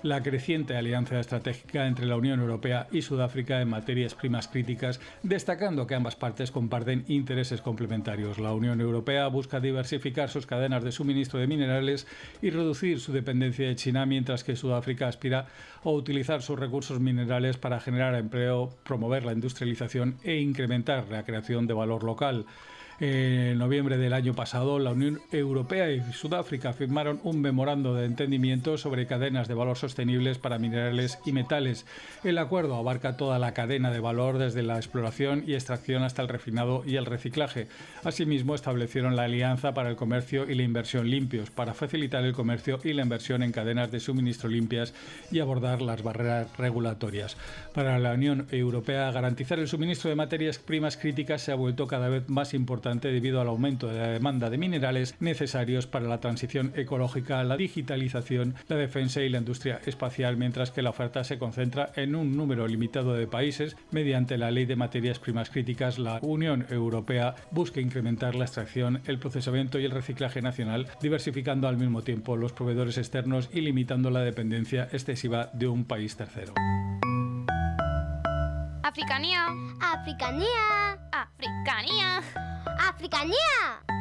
la creciente alianza estratégica entre la Unión Europea y Sudáfrica en materias primas críticas, destacando que ambas partes comparten intereses complementarios. La Unión Europea busca diversificar sus cadenas de suministro de minerales y reducir su dependencia de China, mientras que Sudáfrica aspira a utilizar sus recursos minerales para generar empleo, promover la industrialización e incrementar la creación de valor local. En noviembre del año pasado, la Unión Europea y Sudáfrica firmaron un memorando de entendimiento sobre cadenas de valor sostenibles para minerales y metales. El acuerdo abarca toda la cadena de valor, desde la exploración y extracción hasta el refinado y el reciclaje. Asimismo, establecieron la Alianza para el Comercio y la Inversión Limpios, para facilitar el comercio y la inversión en cadenas de suministro limpias y abordar las barreras regulatorias. Para la Unión Europea, garantizar el suministro de materias primas críticas se ha vuelto cada vez más importante debido al aumento de la demanda de minerales necesarios para la transición ecológica, la digitalización, la defensa y la industria espacial, mientras que la oferta se concentra en un número limitado de países. Mediante la Ley de Materias Primas Críticas, la Unión Europea busca incrementar la extracción, el procesamiento y el reciclaje nacional, diversificando al mismo tiempo los proveedores externos y limitando la dependencia excesiva de un país tercero. Africanía. Africanía. Africanía. Africanía.